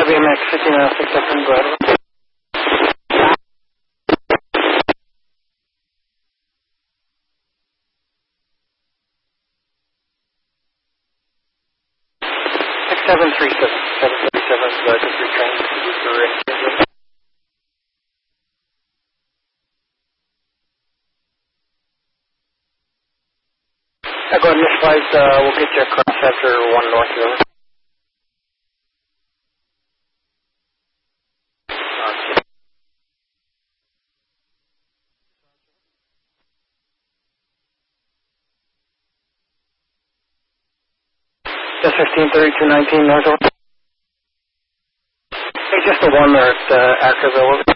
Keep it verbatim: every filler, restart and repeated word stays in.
W M X fifty-nine oh six F M, go ahead. six seven three seven, seven thirty-seven, go ahead to three train. Uh, go ahead, Miss Flight, uh, we'll get you across after one north of them. Just fifteen thirty-two nineteen north of. Hey, just the one there at uh, Ackerville.